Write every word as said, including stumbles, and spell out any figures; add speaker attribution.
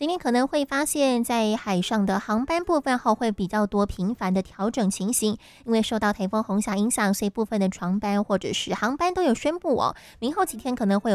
Speaker 1: 今天可能会发现在海上的航班部分哈会比较多频繁的调整情形，因为受到台风红霞影响，所以部分的船班或者是航班都有宣布哦，明后几天可能会有